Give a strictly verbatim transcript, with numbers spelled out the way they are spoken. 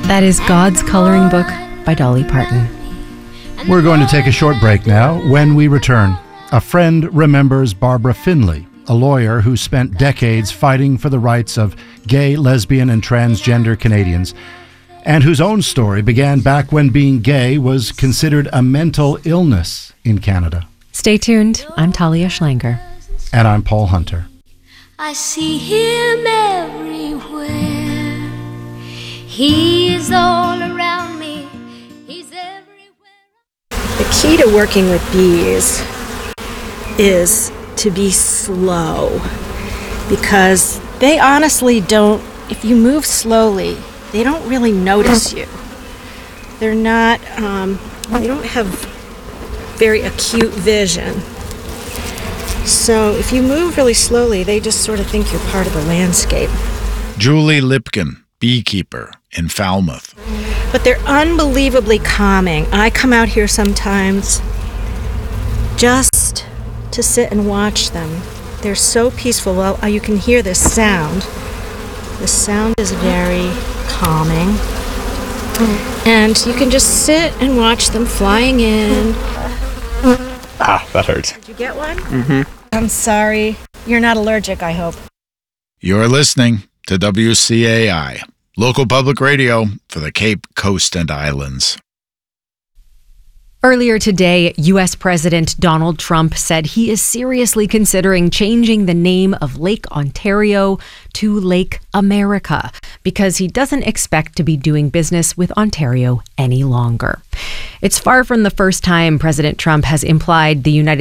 That is God's Coloring Book by Dolly Parton. We're going to take a short break now. When we return, a friend remembers Barbara Finley, a lawyer who spent decades fighting for the rights of gay, lesbian, and transgender Canadians, and whose own story began back when being gay was considered a mental illness in Canada. Stay tuned. I'm Talia Schlanger. And I'm Paul Hunter. I see him everywhere. He's all around me. He's everywhere. The key to working with bees is to be slow, because they honestly don't, if you move slowly, they don't really notice you. They're not, um, they don't have very acute vision. So if you move really slowly, they just sort of think you're part of the landscape. Julie Lipkin, beekeeper in Falmouth. But they're unbelievably calming. I come out here sometimes just to sit and watch them. They're so peaceful. Well, you can hear this sound. The sound is very calming. And you can just sit and watch them flying in. Ah, that hurts. Did you get one? Mm-hmm. I'm sorry. You're not allergic, I hope. You're listening to W C A I, local public radio for the Cape Coast and Islands. Earlier today, U S President Donald Trump said he is seriously considering changing the name of Lake Ontario to Lake America because he doesn't expect to be doing business with Ontario any longer. It's far from the first time President Trump has implied the United